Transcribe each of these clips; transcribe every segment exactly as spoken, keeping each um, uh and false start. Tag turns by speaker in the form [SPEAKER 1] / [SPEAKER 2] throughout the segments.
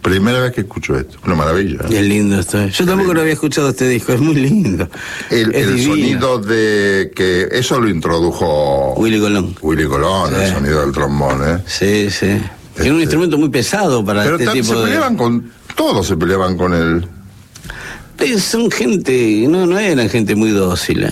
[SPEAKER 1] Primera vez que escucho esto, una maravilla.
[SPEAKER 2] Qué lindo esto. Yo tampoco lo había escuchado este disco, es muy lindo.
[SPEAKER 1] El, el sonido de que eso lo introdujo
[SPEAKER 2] Willy Colón.
[SPEAKER 1] Willy Colón, sí. El sonido del trombón, ¿eh?
[SPEAKER 2] Sí, sí. Este... Era un instrumento muy pesado para
[SPEAKER 1] Pero
[SPEAKER 2] este tipo
[SPEAKER 1] se
[SPEAKER 2] de...
[SPEAKER 1] peleaban con... Todos se peleaban con él.
[SPEAKER 2] Eh, son gente... No, no eran gente muy dócil, ¿eh?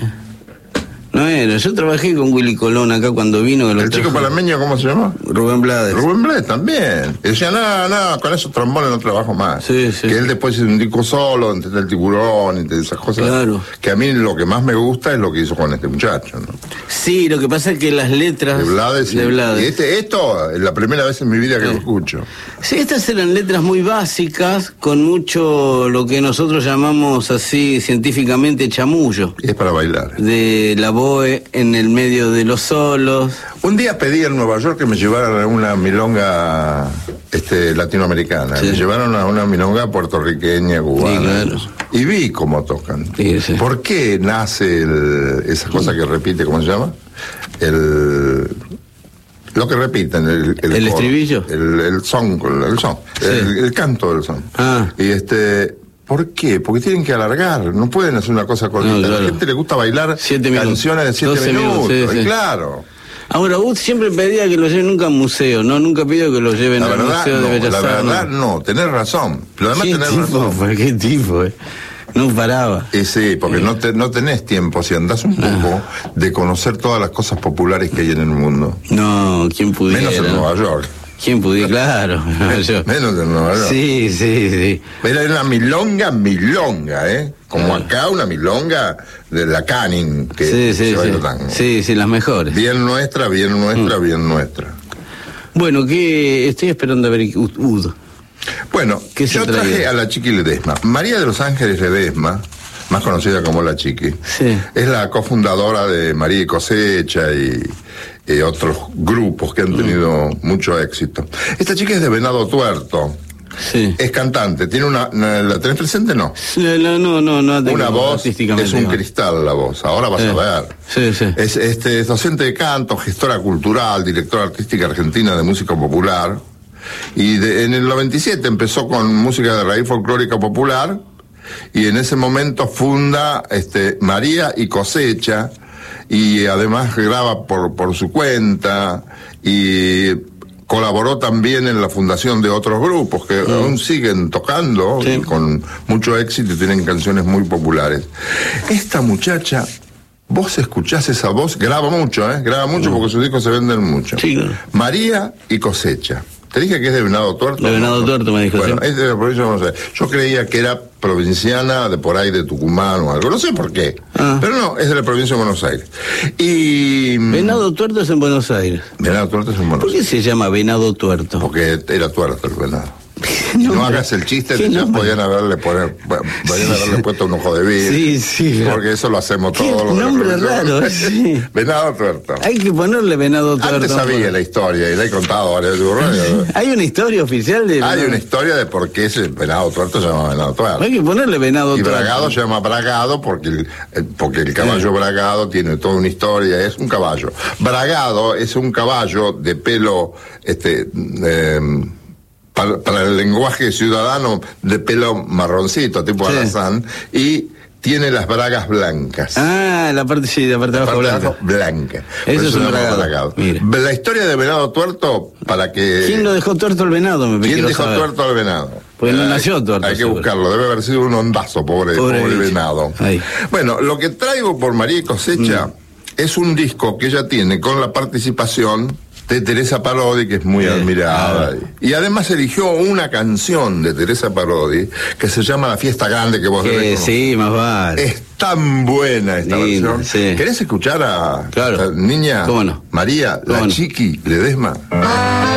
[SPEAKER 2] No era. Yo trabajé con Willy Colón acá cuando vino.
[SPEAKER 1] ¿El chico palameño cómo se llama?
[SPEAKER 2] Rubén Blades.
[SPEAKER 1] Rubén Blades también. Y decía, no, no, con esos trombones no trabajo más.
[SPEAKER 2] Sí, sí.
[SPEAKER 1] Que él después hizo un disco solo, entre el tiburón y esas cosas.
[SPEAKER 2] Claro.
[SPEAKER 1] Que a mí lo que más me gusta es lo que hizo con este muchacho, ¿no?
[SPEAKER 2] Sí, lo que pasa es que las letras...
[SPEAKER 1] De Blades.
[SPEAKER 2] De Blades.
[SPEAKER 1] Y este, esto es la primera vez en mi vida que sí. Lo escucho.
[SPEAKER 2] Sí, estas eran letras muy básicas, con mucho lo que nosotros llamamos así científicamente chamullo.
[SPEAKER 1] Y es para bailar.
[SPEAKER 2] De la boe en el medio de los solos.
[SPEAKER 1] Un día pedí en Nueva York que me llevaran a una milonga este, latinoamericana. Sí. Me llevaron a una milonga puertorriqueña, cubana. Sí, claro. Y vi cómo tocan.
[SPEAKER 2] Sí, sí.
[SPEAKER 1] ¿Por qué nace el, esa cosa que repite, cómo se llama? El... Lo que repiten, el...
[SPEAKER 2] ¿El, ¿El estribillo?
[SPEAKER 1] El, el son, el son, sí. el, el canto del son.
[SPEAKER 2] Ah.
[SPEAKER 1] Y este... ¿Por qué? Porque tienen que alargar, no pueden hacer una cosa cortita. No, claro. A la gente le gusta bailar siete canciones de siete minutos, minutos sí, sí. Claro.
[SPEAKER 2] Ahora, Wood siempre pedía que lo lleven nunca a museo, ¿no? Nunca pidió que lo lleven al Museo
[SPEAKER 1] no,
[SPEAKER 2] de Bellas Artes.
[SPEAKER 1] La verdad, no, tenés razón. Pero además tenés
[SPEAKER 2] tipo,
[SPEAKER 1] razón.
[SPEAKER 2] ¿Por qué tipo, eh? No paraba.
[SPEAKER 1] Y sí, porque sí. No, te, no tenés tiempo, si andás un poco, ah. de conocer todas las cosas populares que hay en el mundo.
[SPEAKER 2] No, ¿quién pudiera?
[SPEAKER 1] Menos en Nueva York.
[SPEAKER 2] ¿Quién pudiera? Claro.
[SPEAKER 1] Yo. Menos en Nueva York.
[SPEAKER 2] Sí, sí, sí.
[SPEAKER 1] Pero era una milonga, milonga, ¿eh? Como ah. acá una milonga de la Canning, que
[SPEAKER 2] sí, sí,
[SPEAKER 1] se baila
[SPEAKER 2] sí.
[SPEAKER 1] tango.
[SPEAKER 2] Sí, sí, las mejores.
[SPEAKER 1] Bien nuestra, bien nuestra, mm. bien nuestra.
[SPEAKER 2] Bueno, que estoy esperando a ver Ud.
[SPEAKER 1] Bueno, yo traje a la Chiqui Ledesma. María de los Ángeles Ledesma, más conocida como la Chiqui,
[SPEAKER 2] sí.
[SPEAKER 1] es la cofundadora de María y Cosecha y, y otros grupos que han tenido mm. mucho éxito. Esta chica es de Venado Tuerto.
[SPEAKER 2] Sí.
[SPEAKER 1] Es cantante, tiene una, ¿la tenés presente? No.
[SPEAKER 2] No, no, no, no. no
[SPEAKER 1] una voz, es un cristal la voz, ahora vas
[SPEAKER 2] sí.
[SPEAKER 1] a ver.
[SPEAKER 2] Sí, sí.
[SPEAKER 1] Es, este, es docente de canto, gestora cultural, directora artística argentina de música popular. Y de, en el noventa y siete empezó con música de raíz folclórica popular, y en ese momento funda este, María y Cosecha, y además graba por, por su cuenta, y colaboró también en la fundación de otros grupos que mm. aún siguen tocando sí. con mucho éxito y tienen canciones muy populares. Esta muchacha, vos escuchás esa voz, graba mucho, ¿eh? Graba mucho mm. porque sus discos se venden mucho.
[SPEAKER 2] Sí, claro.
[SPEAKER 1] María y Cosecha. Te dije que es de Venado Tuerto.
[SPEAKER 2] De Venado ¿no? Tuerto me dijo.
[SPEAKER 1] Bueno,
[SPEAKER 2] sí.
[SPEAKER 1] es de la provincia de Buenos Aires. Yo creía que era provinciana de por ahí de Tucumán o algo. No sé por qué. Ah. Pero no, es de la provincia de Buenos Aires. Y...
[SPEAKER 2] Venado Tuerto es en Buenos Aires.
[SPEAKER 1] Venado Tuerto es en Buenos Aires.
[SPEAKER 2] ¿Por qué se llama Venado Tuerto?
[SPEAKER 1] Porque era tuerto el venado. No, no hagas el chiste, ya podían haberle, poner, podían sí, haberle puesto un ojo de vidrio.
[SPEAKER 2] Sí, sí.
[SPEAKER 1] Porque eso lo hacemos
[SPEAKER 2] todos.
[SPEAKER 1] Qué
[SPEAKER 2] los nombre raro, sí.
[SPEAKER 1] Venado Tuerto.
[SPEAKER 2] Hay que ponerle Venado Tuerto.
[SPEAKER 1] Antes sabía la historia y la he contado varias veces.
[SPEAKER 2] Hay una historia oficial de...
[SPEAKER 1] Hay una historia de por qué ese Venado Tuerto se llama Venado Tuerto.
[SPEAKER 2] Hay que ponerle Venado
[SPEAKER 1] y
[SPEAKER 2] Tuerto.
[SPEAKER 1] Y Bragado se llama Bragado porque el, el, porque el caballo sí. Bragado tiene toda una historia, es un caballo. Bragado es un caballo de pelo... este eh, Para, para el lenguaje ciudadano, de pelo marroncito, tipo sí. alazán, y tiene las bragas blancas.
[SPEAKER 2] Ah, la parte, sí, la parte de abajo blanca.
[SPEAKER 1] blanca.
[SPEAKER 2] Eso es un bragado.
[SPEAKER 1] bragado. La historia de Venado Tuerto, para que...
[SPEAKER 2] ¿Quién lo dejó tuerto el venado? Me
[SPEAKER 1] ¿Quién dejó
[SPEAKER 2] saber.
[SPEAKER 1] tuerto al venado?
[SPEAKER 2] Pues no nació tuerto.
[SPEAKER 1] Hay que seguro. buscarlo, debe haber sido un ondazo, pobre, pobre, pobre venado.
[SPEAKER 2] Ahí.
[SPEAKER 1] Bueno, lo que traigo por María y Cosecha mm. es un disco que ella tiene con la participación de Teresa Parodi, que es muy sí. admirada. Ah. Y además eligió una canción de Teresa Parodi que se llama La Fiesta Grande, que vos debes conocer.
[SPEAKER 2] Sí, más vale.
[SPEAKER 1] Es tan buena esta
[SPEAKER 2] Linda,
[SPEAKER 1] versión.
[SPEAKER 2] Sí.
[SPEAKER 1] ¿Querés escuchar a
[SPEAKER 2] claro.
[SPEAKER 1] esta niña?
[SPEAKER 2] ¿Cómo no?
[SPEAKER 1] María,
[SPEAKER 2] ¿Cómo
[SPEAKER 1] la
[SPEAKER 2] no?
[SPEAKER 1] Chiqui Ledesma.